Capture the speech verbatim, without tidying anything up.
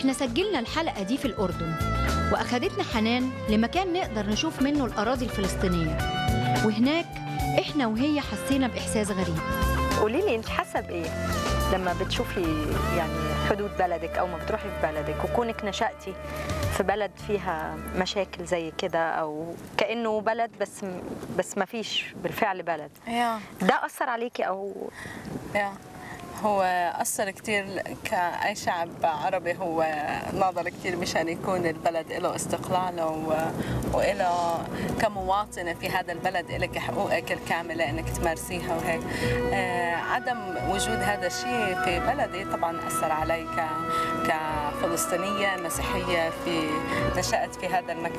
إحنا سجلنا الحلقة دي في الأردن، وأخدتنا حنان لمكان نقدر نشوف منه الأراضي الفلسطينية، وهناك إحنا وهي حسينا بإحساس غريب. قولي لي انت حسب ايه لما بتشوفي يعني حدود بلدك او ما بتروحي في بلدك، وكونك نشأتي في بلد فيها مشاكل زي كده او كأنه بلد بس بس ما فيش بالفعل بلد، yeah. ده أثر عليكي او yeah. هو أثر كتير كأي شعب عربي، هو ناضل كتير مشان يكون البلد له استقلاله وإله كمواطنة في هذا البلد إلك حقوقك الكاملة إنك تمارسيها وهيك. آه عدم وجود هذا الشيء في بلدي طبعا أثر علي كفلسطينية مسيحية في نشأت في هذا المكان.